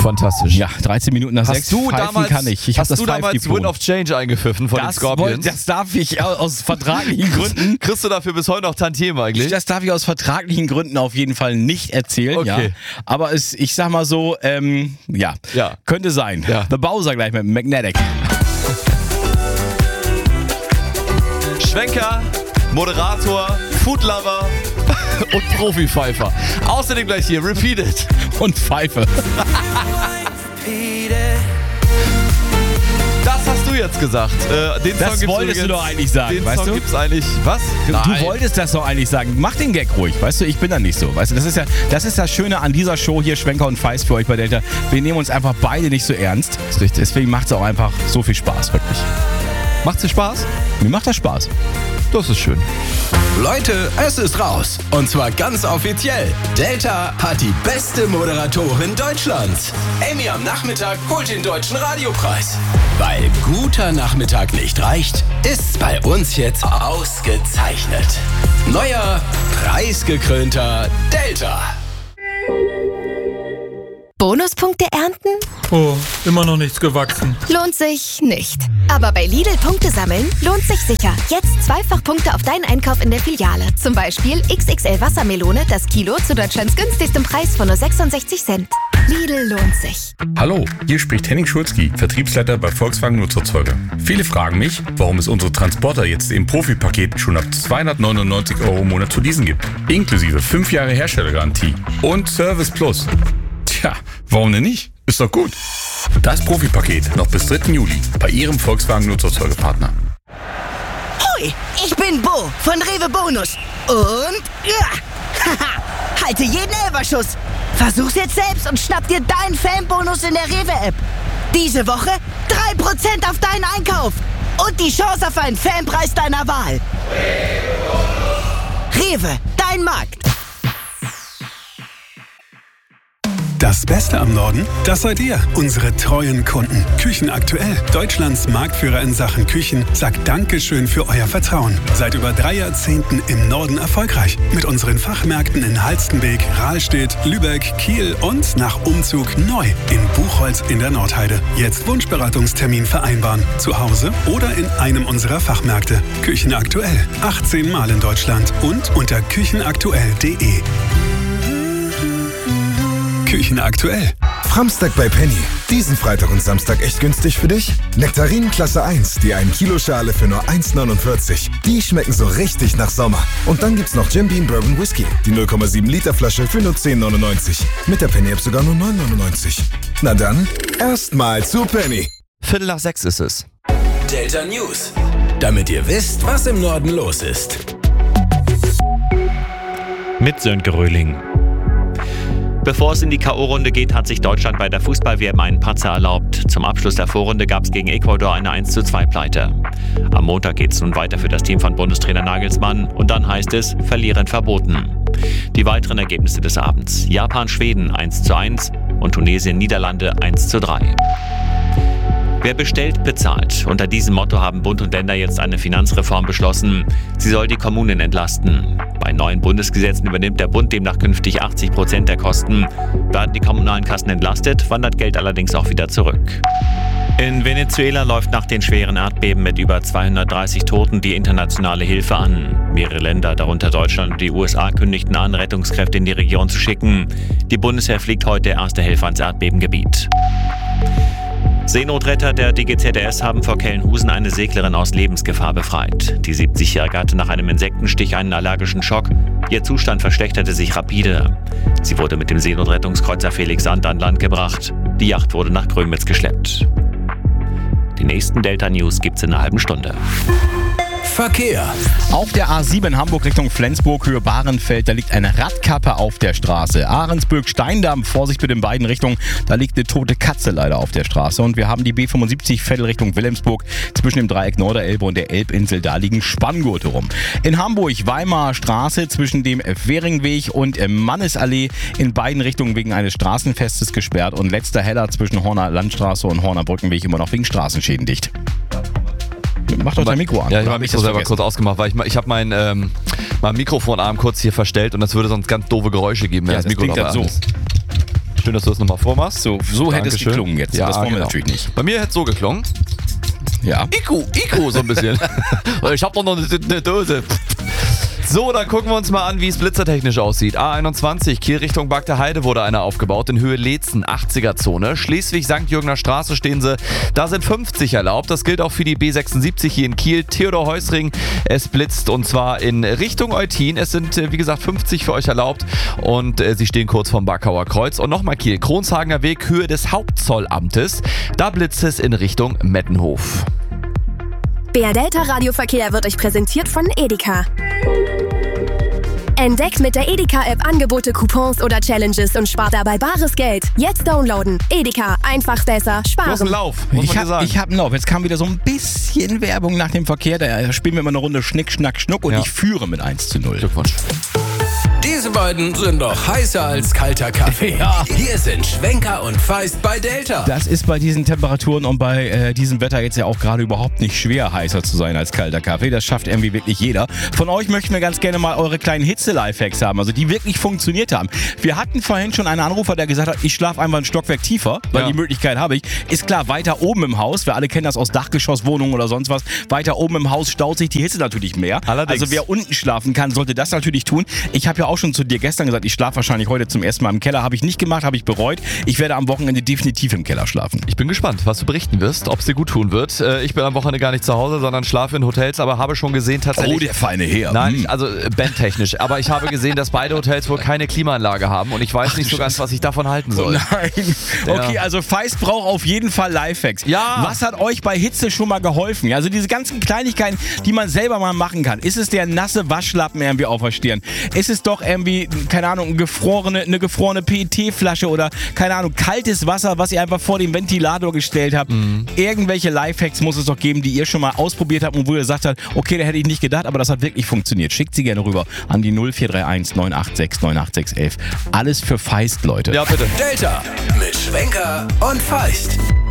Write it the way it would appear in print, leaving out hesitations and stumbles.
Fantastisch. Ja, 13 Minuten nach 6. Pfeifen kann ich. Ich hast du damals Wind of Change eingepfiffen von den Scorpions? Das darf ich aus vertraglichen Gründen. Kriegst du dafür bis heute noch Tantieme eigentlich? Das darf ich aus vertraglichen Gründen auf jeden Fall nicht erzählen. Okay. Ja. Aber ich sag mal so, könnte sein. Ja. The Bowser gleich mit Magnetic. Schwenker, Moderator, Foodlover und Profi-Pfeifer. Außerdem gleich hier Repeated und Pfeife. Das hast du jetzt gesagt. Das wolltest du doch eigentlich sagen, den weißt Song du? Gibt's eigentlich, was? Du wolltest das doch eigentlich sagen. Mach den Gag ruhig, weißt du? Ich bin da nicht so. Weißt du, das ist das Schöne an dieser Show hier, Schwenker und Feist für euch bei Delta. Wir nehmen uns einfach beide nicht so ernst. Das ist richtig. Deswegen macht es auch einfach so viel Spaß, wirklich. Macht's dir Spaß? Mir macht das Spaß. Das ist schön. Leute, es ist raus. Und zwar ganz offiziell. Delta hat die beste Moderatorin Deutschlands. Amy am Nachmittag holt den Deutschen Radiopreis. Weil guter Nachmittag nicht reicht, ist's bei uns jetzt ausgezeichnet. Neuer, preisgekrönter Delta. Bonuspunkte ernten? Oh, immer noch nichts gewachsen. Lohnt sich nicht. Aber bei Lidl Punkte sammeln lohnt sich sicher. Jetzt zweifach Punkte auf deinen Einkauf in der Filiale. Zum Beispiel XXL Wassermelone, das Kilo zu Deutschlands günstigstem Preis von nur 66 Cent. Lidl lohnt sich. Hallo, hier spricht Henning Schulzki, Vertriebsleiter bei Volkswagen Nutzerzeuger. Viele fragen mich, warum es unsere Transporter jetzt im Profipaket schon ab 299 € im Monat zu leasen gibt. Inklusive 5 Jahre Herstellergarantie und Service Plus. Tja, warum denn nicht? Ist doch gut. Das Profipaket noch bis 3. Juli bei Ihrem Volkswagen Nutzerzeugerpartner. Hoi, ich bin Bo von Rewe Bonus. Und halte jeden Elferschuss. Versuch's jetzt selbst und schnapp dir deinen Fanbonus in der Rewe-App. Diese Woche 3% auf deinen Einkauf. Und die Chance auf einen Fanpreis deiner Wahl. Rewe, dein Markt. Das Beste am Norden, das seid ihr, unsere treuen Kunden. Küchen aktuell, Deutschlands Marktführer in Sachen Küchen, sagt Dankeschön für euer Vertrauen. Seit über 3 Jahrzehnten im Norden erfolgreich. Mit unseren Fachmärkten in Halstenbek, Rahlstedt, Lübeck, Kiel und nach Umzug neu in Buchholz in der Nordheide. Jetzt Wunschberatungstermin vereinbaren. Zu Hause oder in einem unserer Fachmärkte. Küchen aktuell, 18 Mal in Deutschland und unter küchenaktuell.de. Küchen aktuell. Framstag bei Penny. Diesen Freitag und Samstag echt günstig für dich? Nektarinen Klasse 1, die 1 Kilo Schale für nur 1,49. Die schmecken so richtig nach Sommer. Und dann gibt's noch Jim Beam Bourbon Whisky, die 0,7 Liter Flasche für nur 10,99. Mit der Penny App sogar nur 9,99. Na dann, erstmal zu Penny. 5:45 ist es. Delta News. Damit ihr wisst, was im Norden los ist. Mit Sönke Röhling. Bevor es in die K.O.-Runde geht, hat sich Deutschland bei der Fußball-WM einen Patzer erlaubt. Zum Abschluss der Vorrunde gab es gegen Ecuador eine 1:2-Pleite. Am Montag geht es nun weiter für das Team von Bundestrainer Nagelsmann und dann heißt es, verlieren verboten. Die weiteren Ergebnisse des Abends: Japan-Schweden 1:1 und Tunesien-Niederlande 1:3. Wer bestellt, bezahlt. Unter diesem Motto haben Bund und Länder jetzt eine Finanzreform beschlossen. Sie soll die Kommunen entlasten. Bei neuen Bundesgesetzen übernimmt der Bund demnach künftig 80% der Kosten. Werden die kommunalen Kassen entlastet, wandert Geld allerdings auch wieder zurück. In Venezuela läuft nach den schweren Erdbeben mit über 230 Toten die internationale Hilfe an. Mehrere Länder, darunter Deutschland und die USA, kündigten an, Rettungskräfte in die Region zu schicken. Die Bundeswehr fliegt heute erste Helfer ans Erdbebengebiet. Seenotretter der DGZS haben vor Kellenhusen eine Seglerin aus Lebensgefahr befreit. Die 70-Jährige hatte nach einem Insektenstich einen allergischen Schock. Ihr Zustand verschlechterte sich rapide. Sie wurde mit dem Seenotrettungskreuzer Felix Sand an Land gebracht. Die Yacht wurde nach Grömitz geschleppt. Die nächsten Delta News gibt's in einer halben Stunde. Verkehr. Auf der A7 Hamburg Richtung Flensburg, Höhe Bahrenfeld, da liegt eine Radkappe auf der Straße. Ahrensburg-Steindamm, Vorsicht bitte in beiden Richtungen, da liegt eine tote Katze leider auf der Straße. Und wir haben die B75 Veddel Richtung Wilhelmsburg, zwischen dem Dreieck Norderelbe und der Elbinsel, da liegen Spanngurte rum. In Hamburg Weimarer Straße zwischen dem Währingweg und Mannesallee in beiden Richtungen wegen eines Straßenfestes gesperrt und letzter Heller zwischen Horner Landstraße und Horner Brückenweg immer noch wegen Straßenschäden dicht. Mach doch dein Mikro an. Ja, ich habe mich selber kurz ausgemacht, weil ich habe mein Mikrofonarm kurz hier verstellt und das würde sonst ganz doofe Geräusche geben, wenn ja, das Mikro noch an so ist. Schön, dass du das nochmal vormachst. So hätte es geklungen jetzt. Ja, das wollen wir genau. natürlich nicht. Bei mir hätte es so geklungen. Ja. Iku, so ein bisschen. Ich hab doch noch eine Dose. So, dann gucken wir uns mal an, wie es blitzertechnisch aussieht. A21, Kiel Richtung Bagde Heide wurde einer aufgebaut, in Höhe Leetzen, 80er-Zone. Schleswig-St. Jürgener Straße stehen sie, da sind 50 erlaubt. Das gilt auch für die B76 hier in Kiel. Theodor-Heuss-Ring, es blitzt und zwar in Richtung Eutin. Es sind, wie gesagt, 50 für euch erlaubt und sie stehen kurz vom Backauer Kreuz. Und nochmal Kiel, Kronshagener Weg, Höhe des Hauptzollamtes. Da blitzt es in Richtung Mettenhof. BR Delta Radioverkehr wird euch präsentiert von Edeka. Entdeckt mit der Edeka-App Angebote, Coupons oder Challenges und spart dabei bares Geld. Jetzt downloaden. Edeka, einfach besser sparen. Du hast einen Lauf, muss man dir sagen. Ich habe einen Lauf. Jetzt kam wieder so ein bisschen Werbung nach dem Verkehr. Da spielen wir immer eine Runde Schnick, Schnack, Schnuck und ich führe mit 1:0. Glückwunsch. Diese beiden sind doch heißer als kalter Kaffee. Ja. Hier sind Schwenker und Feist bei Delta. Das ist bei diesen Temperaturen und bei diesem Wetter jetzt ja auch gerade überhaupt nicht schwer, heißer zu sein als kalter Kaffee. Das schafft irgendwie wirklich jeder. Von euch möchten wir ganz gerne mal eure kleinen Hitze-Lifehacks haben, also die wirklich funktioniert haben. Wir hatten vorhin schon einen Anrufer, der gesagt hat, ich schlafe einfach ein Stockwerk tiefer, weil die Möglichkeit habe ich. Ist klar, weiter oben im Haus, wir alle kennen das aus Dachgeschosswohnungen oder sonst was, weiter oben im Haus staut sich die Hitze natürlich mehr. Allerdings. Also wer unten schlafen kann, sollte das natürlich tun. Ich habe ja auch schon zu dir gestern gesagt, ich schlafe wahrscheinlich heute zum ersten Mal im Keller. Habe ich nicht gemacht, habe ich bereut. Ich werde am Wochenende definitiv im Keller schlafen. Ich bin gespannt, was du berichten wirst, ob es dir gut tun wird. Ich bin am Wochenende gar nicht zu Hause, sondern schlafe in Hotels, aber habe schon gesehen tatsächlich... Oh, der feine Herr. Nein, also bandtechnisch. Aber ich habe gesehen, dass beide Hotels wohl keine Klimaanlage haben und ich weiß nicht so ganz, was ich davon halten soll. Oh nein. Okay, also Feist braucht auf jeden Fall Lifehacks. Ja. Was hat euch bei Hitze schon mal geholfen? Also diese ganzen Kleinigkeiten, die man selber mal machen kann. Ist es der nasse Waschlappen irgendwie auf der Stirn? Ist es doch irgendwie, keine Ahnung, eine gefrorene PET-Flasche oder, keine Ahnung, kaltes Wasser, was ihr einfach vor den Ventilator gestellt habt. Irgendwelche Lifehacks muss es doch geben, die ihr schon mal ausprobiert habt und wo ihr gesagt habt, okay, da hätte ich nicht gedacht, aber das hat wirklich funktioniert. Schickt sie gerne rüber an die 0431 986 98611. Alles für Feist, Leute. Ja, bitte. Delta mit Schwenker und Feist.